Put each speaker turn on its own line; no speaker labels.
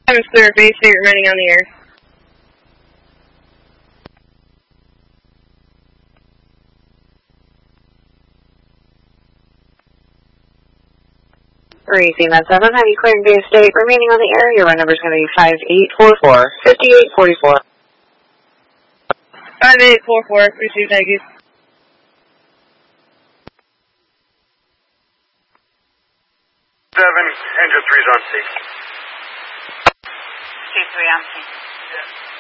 I'm clear, base state remaining on the air.
Racing that 7, have you cleared base state remaining on the air? Your run number is going to be 5844. 5844.
5844, receive, thank you.
Engine 3's on scene.
K3 on scene.
Yeah.